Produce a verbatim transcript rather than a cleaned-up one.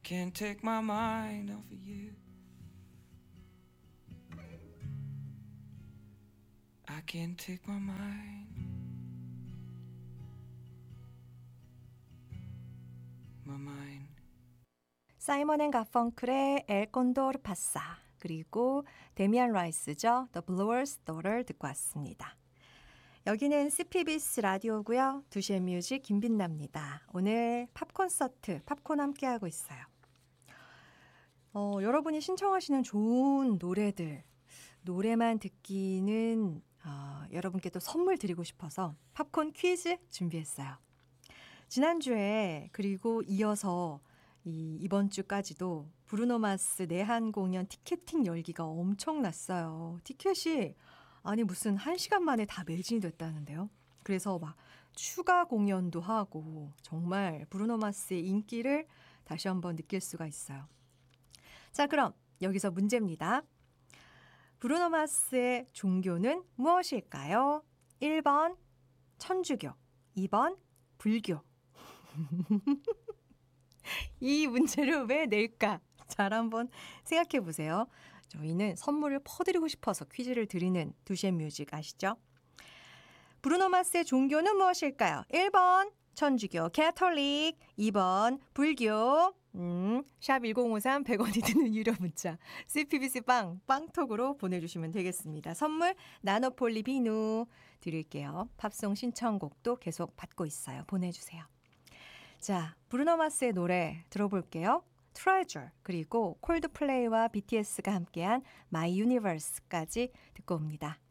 Can't take my mind off of you. I can't take my mind. My mind. 사이먼 앤 가펑클의 엘 콘도르 파사 그리고 데미안 라이스죠. The Blower's Daughter 듣고 왔습니다. 여기는 씨피비에스 라디오고요. 두 시의 뮤직 김빛나입니다. 오늘 팝콘서트, 팝콘 함께하고 있어요. 어, 여러분이 신청하시는 좋은 노래들, 노래만 듣기는 어, 여러분께 또 선물 드리고 싶어서 팝콘 퀴즈 준비했어요. 지난주에 그리고 이어서 이, 이번 주까지도 브루노 마스 내한 공연 티켓팅 열기가 엄청났어요. 티켓이 아니 무슨 한 시간 만에 다 매진이 됐다는데요. 그래서 막 추가 공연도 하고 정말 브루노 마스의 인기를 다시 한번 느낄 수가 있어요. 자, 그럼 여기서 문제입니다. 브루노 마스의 종교는 무엇일까요? 일 번 천주교, 이 번 불교. 이 문제를 왜 낼까? 잘 한번 생각해 보세요. 저희는 선물을 퍼드리고 싶어서 퀴즈를 드리는 두시의 뮤직 아시죠? 브루노 마스의 종교는 무엇일까요? 일 번 천주교 캐톨릭, 이 번 불교. 음, 샵 일공오삼 백 원이 드는 유료 문자 씨피비씨 빵, 빵톡으로 보내주시면 되겠습니다. 선물 나노폴리 비누 드릴게요. 팝송 신청곡도 계속 받고 있어요. 보내주세요. 자, 브루노 마스의 노래 들어볼게요. Treasure 그리고 콜드플레이와 비티에스가 함께한 My Universe까지 듣고 옵니다.